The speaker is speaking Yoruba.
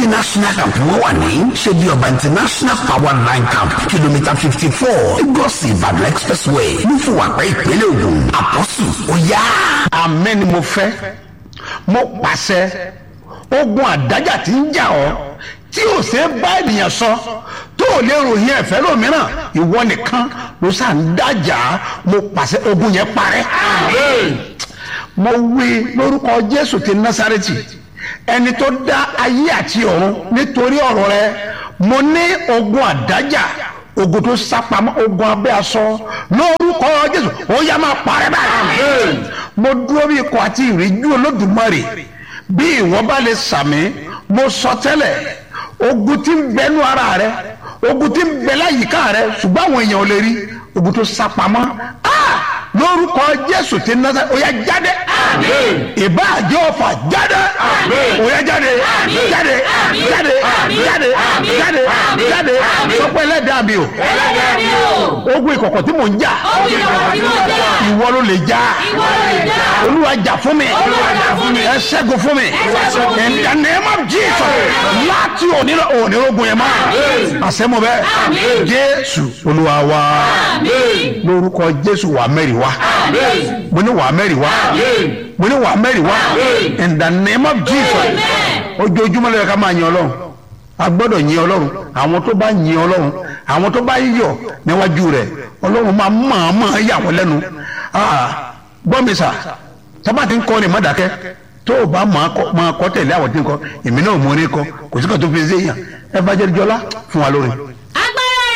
international camp wọ́n wà ní ṣebí ọba international power line camp kìlómítà 54 Lagos Ìbàdàn expressway nífùwàpẹ́ ìpínlẹ̀ Ògùn. àpọ́sù ó yá. àmín ni mo fẹ́, mo pàṣẹ ogun àdájà tí ń jà ọ́ tí ò ṣe é bá ènìyàn sọ tó ò lè ròyìn ẹ̀fẹ́ lómìíràn, ìwọ nìkan ló sà ń dájà. mo pàṣẹ ogun yẹn parẹ́. mo wí lórúkọ Jésù ti Násárẹ́tì, ẹni tó dá ayé àti ọ̀run, nítorí ọ̀rọ̀ rẹ̀ mo ní ogun àdájà, ogun tó sápamọ́, ogun abẹ́ aṣọ, lórúkọ Jésù ó yá máa parẹ́ báyìí. mo dúró bí ikọ̀ àti ìríjú Olódùmarè, bí ìwọ bá lè sàmì, mo sọ tẹ́lẹ̀ ogun tí ń bẹnu ara rẹ, ogun tí ń bẹ láyìíká rẹ ṣùgbọ́n àwọn èèyàn ò lè rí, ogun tó sápamọ́, lórúkọ Jésù ti Násárẹ́tì ó yá jáde. ìbá àjẹ́ ọ̀fà jáde. ó yá jáde jáde jáde jáde jáde jáde. sọpẹ́ ẹlẹ́dàá mi o, ogun ìkọ̀kọ̀ tí mò ń jà ìwọ ló lè jà. Olúwa jà fún mi, ẹ ṣẹ́gun fún mi, in the name of Jesus. láti òní ogun yẹn máa àṣẹmọ bẹ́ẹ̀. Jésù Olúwa wa, lórúkọ Jésù wà mẹ́rin wá, mo ní wà mẹ́rin wá, mo ní wà mẹ́rin wá, in the name of Jesus. ojoojúmọ́ lóye ká máa yin Ọlọ́run, a gbọ́dọ̀ yin Ọlọ́run. àwọn tó bá yin Ọlọ́run, àwọn tó bá yọ̀ níwájú rẹ̀, Ọlọ́run máa mọ̀ yà wọ́n lẹ́nu. gbọ́ mi sà, sábà tí ń kọ́ ni má dákẹ́, tó o bá máa kọ́ tẹ̀lé àwọn tí ń kọ́, èmi náà mo ní kọ́, kò sí kan tó fi ṣe yàn. ẹ bá jẹ́ jọlá fún wa lórí.